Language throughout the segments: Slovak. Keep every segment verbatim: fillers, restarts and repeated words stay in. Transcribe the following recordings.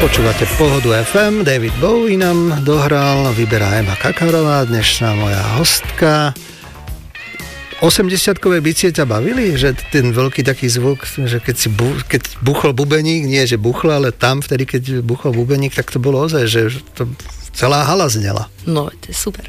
Počúvate Pohodu ef em, David Bowie nám dohral, vyberá Ema Kakarová, dnešná moja hostka. osemdesiatkové bicie ťa bavili? Že ten veľký taký zvuk, že keď, si bu, keď buchol bubeník, nie že buchol, ale tam vtedy, keď buchol bubeník, tak to bolo ozaj, že to celá hala znela. No, to je super.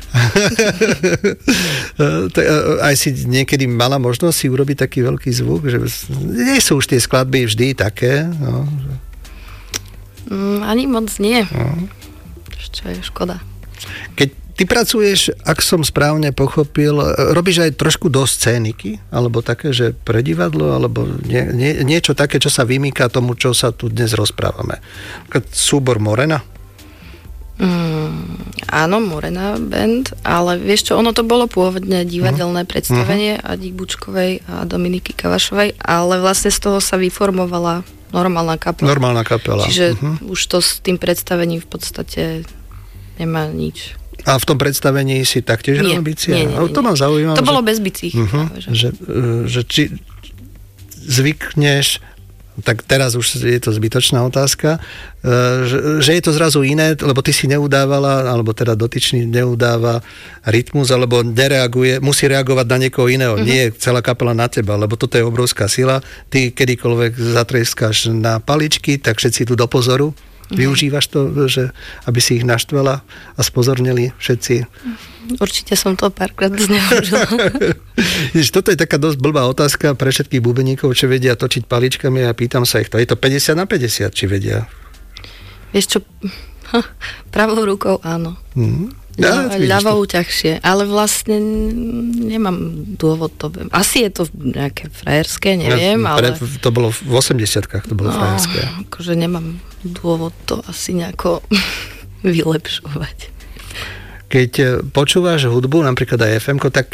Aj si niekedy mala možnosť si urobiť taký veľký zvuk, že nie sú už tie skladby vždy také, no, že... Mm, ani moc nie. No. Čo je škoda. Keď ty pracuješ, ak som správne pochopil, robíš aj trošku do scéniky? Alebo také, že pre divadlo? Alebo nie, nie, niečo také, čo sa vymýka tomu, čo sa tu dnes rozprávame? Súbor Morena? Mm, áno, Morena band, ale vieš čo, ono to bolo pôvodne divadelné uh-huh. predstavenie uh-huh. Adi Bučkovej a Dominiky Kavašovej, ale vlastne z toho sa vyformovala normálna kapela. Normálna kapela. Čiže uh-huh. už to s tým predstavením v podstate nemá nič. A v tom predstavení si taktiež nie, hral bicie? Nie, nie, nie. To ma zaujíma. To že... bolo bez bicí. Uh-huh. Že... Že, že či zvykneš, tak teraz už je to zbytočná otázka, že, že je to zrazu iné, lebo ty si neudávala, alebo teda dotyčný neudáva rytmus, alebo nereaguje, musí reagovať na niekoho iného. Uh-huh. Nie celá kapela na teba, lebo toto je obrovská sila. Ty kedykoľvek zatrieskáš na paličky, tak všetci tu do pozoru. Uh-huh. Využívaš to, že, aby si ich naštvala a spozornili všetci? Určite som to párkrát zneužila. Toto je taká dosť blbá otázka pre všetkých bubeníkov, čo vedia točiť paličkami a pýtam sa ich to. Je to päťdesiat na päťdesiat, či vedia? Vieš čo, pravou rukou áno. Hmm. Ja, ľavou ťažšie, ale vlastne nemám dôvod to... Asi je to nejaké frajerské, neviem, ja, ale... To bolo v osemdesiatkách, to bolo no, frajerské. Akože nemám dôvod to asi nejako vylepšovať. Keď počúvaš hudbu, napríklad aj ef emko, tak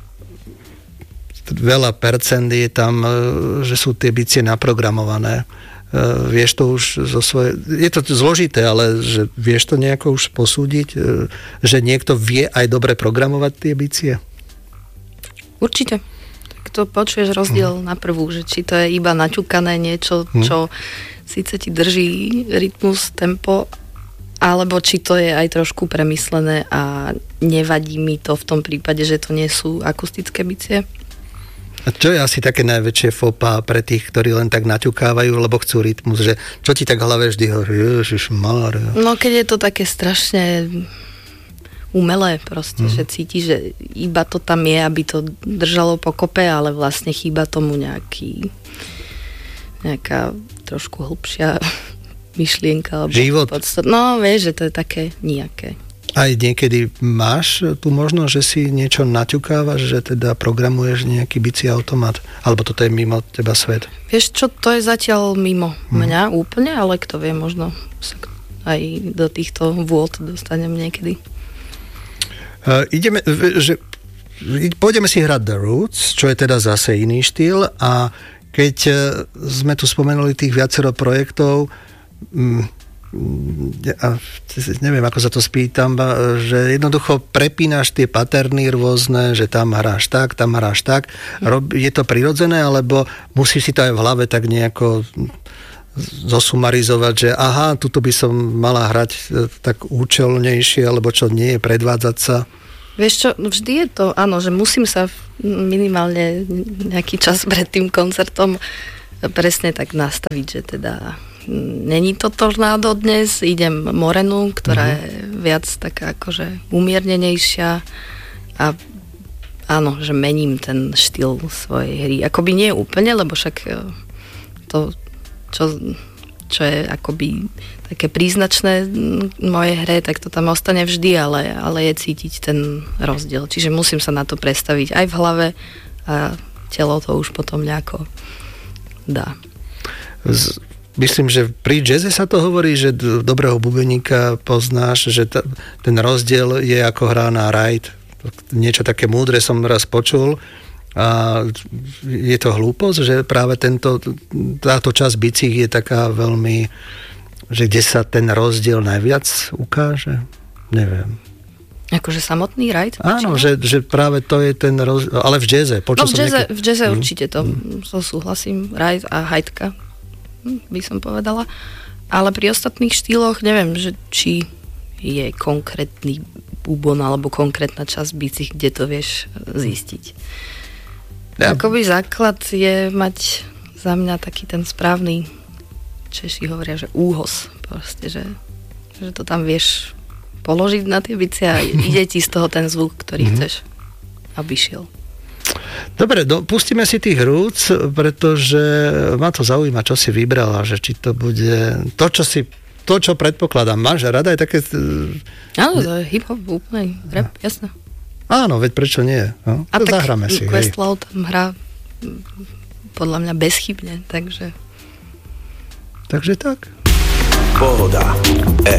veľa percent je tam, že sú tie bicie naprogramované. Vieš to už zo svoje... Je to zložité, ale že vieš to nejako už posúdiť, že niekto vie aj dobre programovať tie bicie? Určite. Tak to počuješ rozdiel hmm. na prvú, že či to je iba naťukané niečo, hmm. čo síce ti drží rytmus, tempo, alebo či to je aj trošku premyslené a nevadí mi to v tom prípade, že to nie sú akustické bicie. A čo je asi také najväčšie fópa pre tých, ktorí len tak naťukávajú, lebo chcú rytmus, že čo ti tak v hlave vždy hovorí, ježišmária. No keď je to také strašne umelé proste, mm. že cíti, že iba to tam je, aby to držalo pokope, ale vlastne chýba tomu nejaký nejaká trošku hlbšia myšlienka. Život. Podstat... No, vieš, že to je také nijaké. Aj niekedy máš tu možnosť, že si niečo naťukávaš, že teda programuješ nejaký bicí automat, alebo toto je mimo teba svet? Vieš čo, to je zatiaľ mimo hmm. mňa úplne, ale kto vie, možno sa aj do týchto vôd dostanem niekedy. Uh, ideme, že pôjdeme si hrať The Roots, čo je teda zase iný štýl, a keď sme tu spomenuli tých viacero projektov, ja neviem, ako sa to spýtam, že jednoducho prepínaš tie paterny rôzne, že tam hráš tak, tam hráš tak. Je to prirodzené, alebo musíš si to aj v hlave tak nejako zosumarizovať, že aha, tuto by som mala hrať tak účelnejšie, alebo čo nie je, predvádzať sa? Vieš čo, vždy je to, áno, že musím sa minimálne nejaký čas pred tým koncertom presne tak nastaviť, že teda není to tornádo dnes, idem Morenu, ktorá mm-hmm. je viac taká akože umiernenejšia a áno, že mením ten štýl svojej hry. Akoby nie úplne, lebo však to, čo, čo je akoby také príznačné mojej hre, tak to tam ostane vždy, ale, ale je cítiť ten rozdiel. Čiže musím sa na to predstaviť aj v hlave a telo to už potom nejako dá. Z... Myslím, že pri jazze sa to hovorí, že dobrého bubeníka poznáš, že t- ten rozdiel je ako hrá na ride. Niečo také múdre som raz počul a je to hlúposť, že práve tento, táto časť bicích je taká veľmi, že kde sa ten rozdiel najviac ukáže? Neviem. Akože samotný ride? Áno, že, že práve to je ten rozdiel, ale v jazze. No v jazze, nejaké... v jazze určite to, to súhlasím, ride a hajtka. by som povedala. Ale pri ostatných štýloch neviem, že či je konkrétny bubon alebo konkrétna časť bicí, kde to vieš zistiť. Ja. Akoby základ je mať za mňa taký ten správny, Češi hovoria, že úhos. Proste, že, že to tam vieš položiť na tie bicie a ide ti z toho ten zvuk, ktorý mm-hmm. chceš, aby šiel. Dobre, do, pustíme si tých rúc, pretože ma to zaujíma, čo si vybrala, že či to bude to, čo si to, čo predpokladám. Máš rada aj také... Áno, to je hip-hop, úplne rap, jasné. Áno, veď prečo nie? No, a tak zahráme si. Questlove tam hrá podľa mňa bezchybne, takže... Takže tak. Pohoda.